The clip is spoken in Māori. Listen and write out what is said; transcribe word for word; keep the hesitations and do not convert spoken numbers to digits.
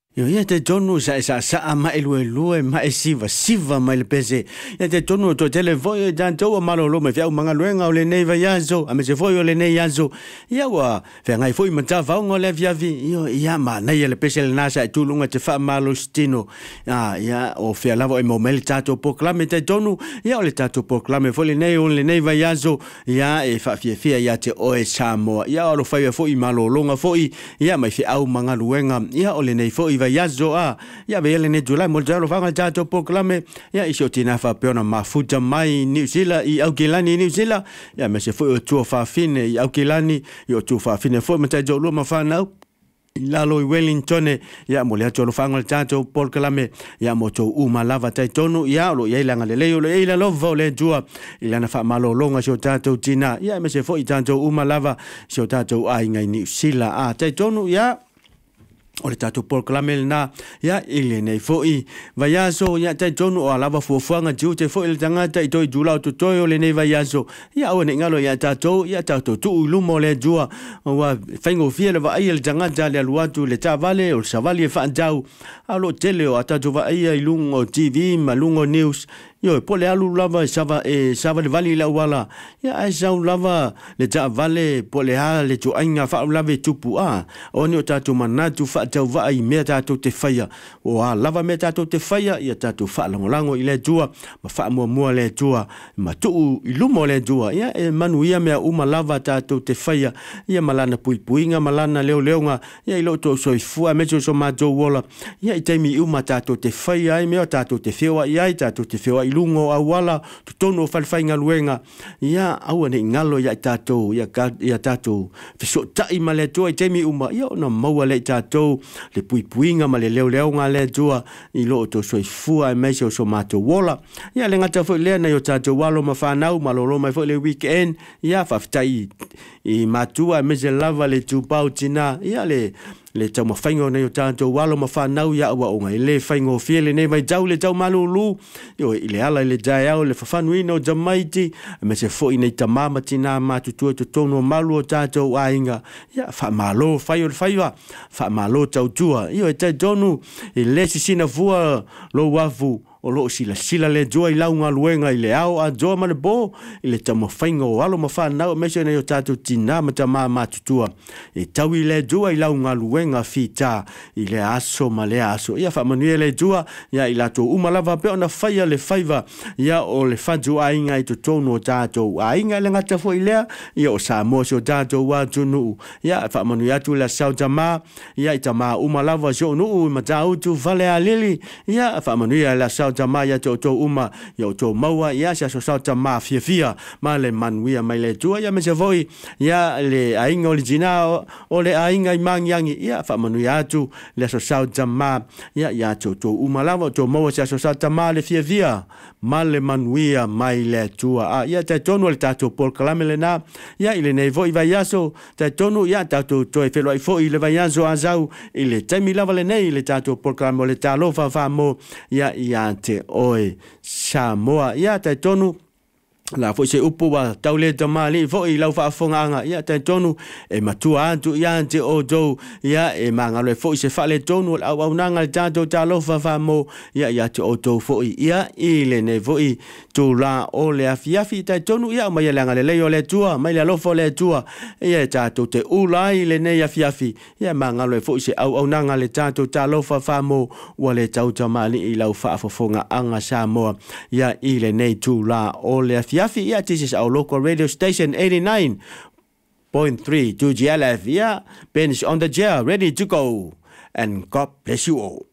Yo ia te tonu sa sa sa ma elu elu ma e siva siva ma le pese ia te tonu to tele voi dan to ma lo lo me fia manga luenga o le nei va yazo a me se foi o le nei yazo ia wa fe ngai foi ma ta va ngo le via vi io ia ma nei le pese le nasa tu lunga te fa ma lo stino ah ia o fe lavo e mo mel tato proclame te tonu ia o le tato proclame foi le nei o le nei va yazo ia e fa fia fia ia te o e samo ia o lo fa foi ma lo longa foi ia mai fe au manga luenga ia o le nei foi va yazo a ya vele ne July mo jalo fanga tato proclame ya iso tina fa peona mafuta mai New Zealand i Auckland New Zealand ya me se foi o tu fa fine i Auckland i tu fa fine foi me tato lo ma fa na Lalo i Wellington ya mo le tolo fanga tato proclame ya mo to uma lava tai tonu ya lo ya langa le leo le ila lo vole jua ila na fa malo longa so tato tina ya me se foi tato uma lava so tato ai ngai New Zealand a tai tonu ya o le tato proclame na ya ile nei foi vai aso ya tai tonu o lava fuafuanga tiu te foi le tangata i toi jula o toi o le nei vai aso ya o ne ngalo ya tato ya tato tu lumo le jua wa faingo fie le vai le tangata le aluatu le tavale o savali e fa jau alo tele o tato vai i lungo T V malungo news yo pole alu lava sava e sava le vali la wala ya ai sau lava le ta vale pole ha le tu ainga fa lava tupu a oni o tatu manatu fa tau vai me tatu te faia o a lava me tatu te faia ya tatu fa lango lango ile tua ma fa mo mo le tua ma tu i lumo le tua ya e manu ia me uma lava tatu te faia ya malana pui puinga malana leo leonga ya ilo to so fu me so ma jo wola ya i taimi uma tatu te faia ai me tatu te fewa ya tatu te fewa lungo a wala tu tono falfainga luenga ia au ne ngalo ya tato ya ya tato fiso tai male to e temi uma ia na maua le tato le pui puinga male leo leo nga le tua i lo to soi fua e mai so mato wala ia le ngata fo le na yo tato walo mafana u malolo mai fo le weekend ia fa ftai i matua me se lava le tu pautina ia le le tau mafaingo na yo tanto walo mafanau ya wa onga le faingo fiele ne mai jau le tau malulu yo ile ala le jaiao le fafanuino jamaiti me se fo ina tamama tina matutu to tono malu o tato ainga ya fa malo faio faiwa fa malo tau tua yo te donu le sina fua lo wafu o lo sila sila le joa i launga luenga i le au a joa mane bo i le tamo whainga o alo mawhanau me se na yo tātou tina ma ta maa matutua e tau i le joa i launga luenga fita i le aso ma le aso ia wha manuia le joa ia i lato umalava pe ona whaia le whaiva ia o le whadzu ainga i to tono o tātou ainga le ngata fo i lea ia o sa mosi o tātou wa tunu ia wha manuia atu la sau tama ia i tama umalava so nuu i matautu vale a lili ia wha manuia la sau tama ya to to uma ya to maua ya sa so sa tama fia fia ma le manuia mai le tua ya me se voi ya le ainga original o le ainga i mangiangi ya fa manuia tu le so sa tama ya ya to to uma lava to maua sa so sa tama le fia fia ma le manuia mai le tua a ya te tonu le tato por calamele na ya ile nei voi vai aso te tonu ya tato to e felo ai foi le vai aso azau ile temi lava le nei le tato por calamele talo fa fa mo ya ya te oi Samoa ia te tonu la foi se upu wa taule te mali foi lau fa fonga ia te tonu e matua atu ia te o do ia e manga le foi se fale tonu au au nanga tanto talo fa fa mo ia ia te o do foi ia ile ne foi tu la o le afiafi te tonu ia mai langa le leo le tua mai le lofo le tua ia tato te ula ile ne afiafi ia manga le foi se au au nanga le tanto talo fa fa mo wa le tau tamali i lau fa fonga anga Samoa ia ile ne tu la o le afiafi Yafi, yeah, this is our local radio station, eighty-nine point three, two G L F. Yeah, Ben is on the chair, ready to go. And God bless you all.